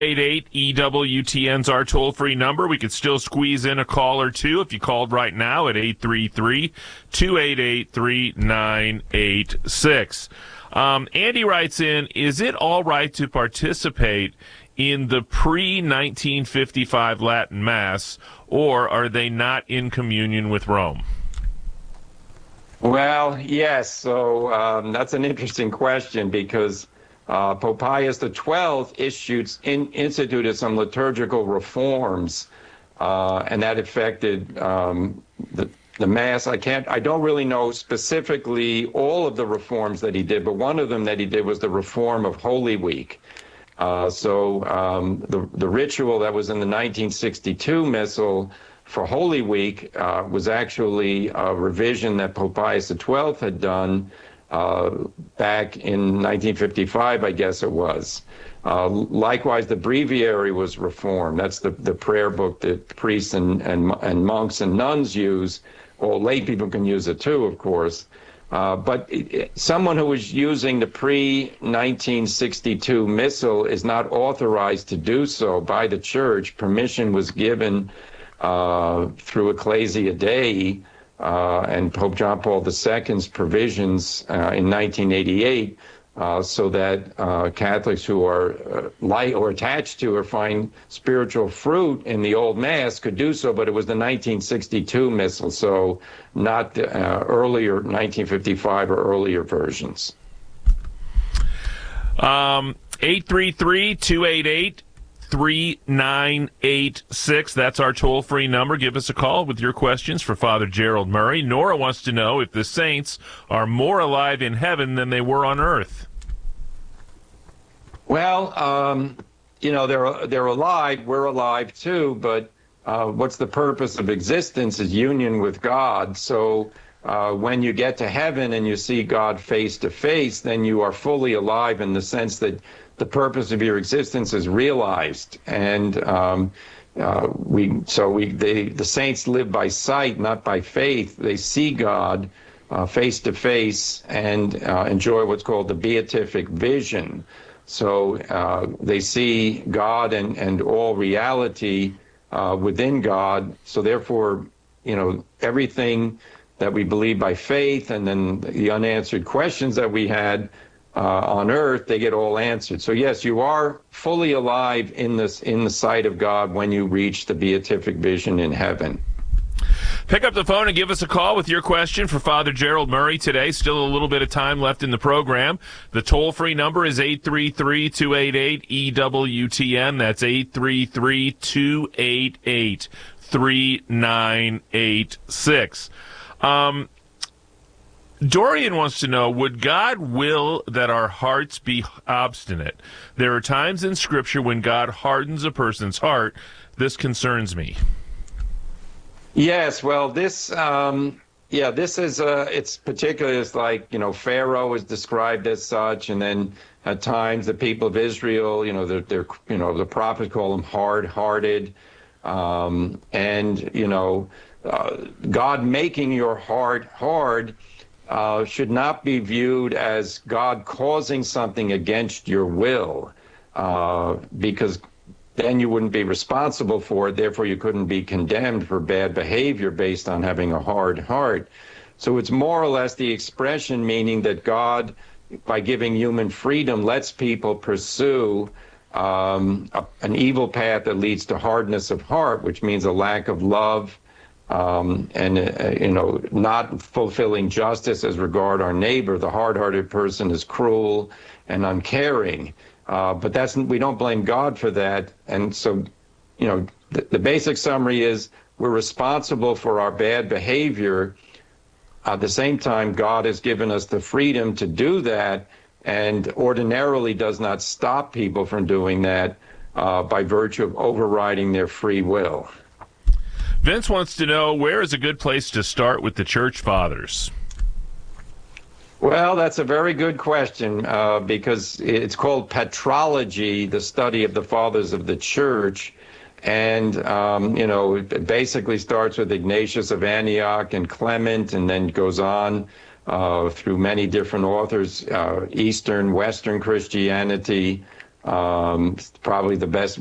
88 EWTN's our toll-free number. We could still squeeze in a call or two if you called right now at 833-288-3986. Andy writes in, is it all right to participate in the pre-1955 Latin Mass, or are they not in communion with Rome? Well, yes. So that's an interesting question because Pope Pius XII instituted some liturgical reforms, and that affected the Mass. I don't really know specifically all of the reforms that he did, but one of them that he did was the reform of Holy Week. The ritual that was in the 1962 Missal for Holy Week was actually a revision that Pope Pius XII had done back in 1955, I guess it was. Likewise, the breviary was reformed. That's the prayer book that priests and monks and nuns use. All lay people can use it too, of course. But someone who was using the pre-1962 Missal is not authorized to do so by the Church. Permission was given through Ecclesia Dei and Pope John Paul II's provisions in 1988, so that Catholics who are light or attached to or find spiritual fruit in the Old Mass could do so, but it was the 1962 Missal, so not the earlier 1955 or earlier versions. 833-288-3986. That's our toll-free number. Give us a call with your questions for Father Gerald Murray. Nora wants to know if the saints are more alive in heaven than they were on earth. Well, they're alive. We're alive too, but what's the purpose of existence is union with God. So when you get to heaven and you see God face to face, then you are fully alive in the sense that the purpose of your existence is realized. And the saints live by sight, not by faith. They see God face to face and enjoy what's called the beatific vision. So they see God and all reality within God. So therefore, everything that we believe by faith and then the unanswered questions that we had on earth, they get all answered. So yes, you are fully alive in the sight of God when you reach the beatific vision in heaven. Pick up the phone and give us a call with your question for Father Gerald Murray today. Still a little bit of time left in the program. The toll-free number is 833-288-EWTN. That's 833-288-3986. Dorian wants to know, would God will that our hearts be obstinate? There are times in Scripture when God hardens a person's heart. This concerns me. Yes, well, this is it's particularly, it's like, Pharaoh is described as such, and then at times the people of Israel, they're the prophets call them hard-hearted, God making your heart hard should not be viewed as God causing something against your will, because then you wouldn't be responsible for it. Therefore, you couldn't be condemned for bad behavior based on having a hard heart. So it's more or less the expression, meaning that God, by giving human freedom, lets people pursue an evil path that leads to hardness of heart, which means a lack of love, not fulfilling justice as regard our neighbor. The hard-hearted person is cruel and uncaring. But we don't blame God for that. And so, the basic summary is we're responsible for our bad behavior. At the same time, God has given us the freedom to do that and ordinarily does not stop people from doing that by virtue of overriding their free will. Vince wants to know, where is a good place to start with the Church Fathers? Well, that's a very good question because it's called patrology, the study of the fathers of the Church. And, it basically starts with Ignatius of Antioch and Clement, and then goes on through many different authors, Eastern, Western Christianity, Probably the best